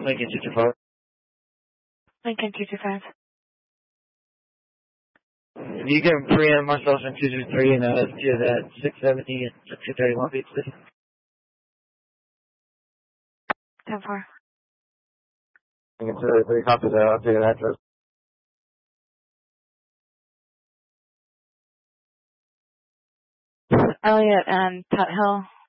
Lincoln 225. Lincoln 225. If you can preempt myself in 223 and to that 670 and 231 feet, please. 10-4. Lincoln 233, copy that. I'll take an address. Elliott and Tut Hill.